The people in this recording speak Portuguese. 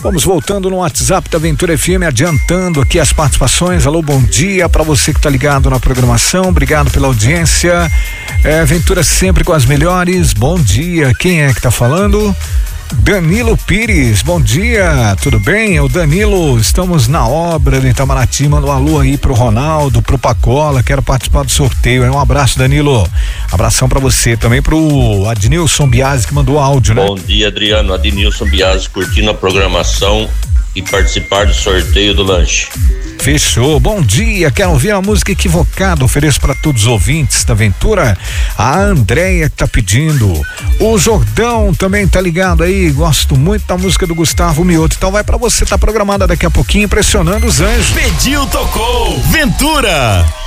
Vamos voltando no WhatsApp da Ventura FM, adiantando aqui as participações. Alô, bom dia para você que tá ligado na programação, obrigado pela audiência. Ventura sempre com as melhores. Bom dia, quem é que tá falando? Danilo Pires, bom dia, tudo bem? É o Danilo, estamos na obra de Itamaraty, manda um alô aí pro Ronaldo, pro Pacola, quero participar do sorteio, um abraço, Danilo, abração pra você, também pro Adnilson Biasi que mandou áudio, né? Bom dia, Adriano, Adnilson Biasi, curtindo a programação e participar do sorteio do lanche. Fechou, bom dia, quero ouvir a música Equivocada, ofereço para todos os ouvintes da Ventura, a Andréia que tá pedindo, o Jordão também tá ligado aí, gosto muito da música do Gustavo Mioto, então vai para você, tá programada daqui a pouquinho, Impressionando os Anjos. Pediu, tocou, Ventura.